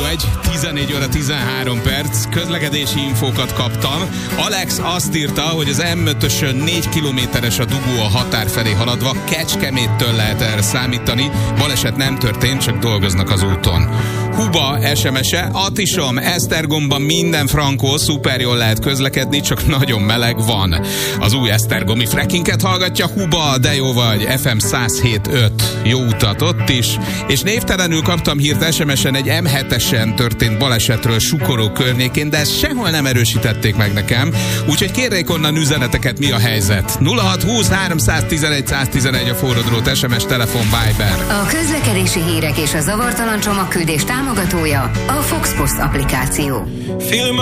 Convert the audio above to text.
egy, 14 óra 13 perc, közlekedési infókat kaptam. Alex azt írta, hogy az M5-ösön 4 kilométeres a dugó a határ felé haladva, Kecskeméttől lehet erre számítani. Baleset nem történt, csak dolgoznak az úton. Huba SMS-e, Atisom, Esztergomban minden frankó, szuper jól lehet közlekedni, csak nagyon meleg van. Az új esztergomi Frekkinket hallgatja Huba, de jó vagy, FM 107.5. Jó utat ott is. És névtelenül kaptam hírt SMS-en egy M7-esen történt balesetről Sukoró környékén, de ezt sehol nem erősítették meg nekem, úgyhogy kérjék onnan üzeneteket, mi a helyzet. 0620 311 111 a forradrót, SMS, telefon, Viber. A közlekedési hírek és a zavartalan csomagküldés támogatója a Fox Post applikáció.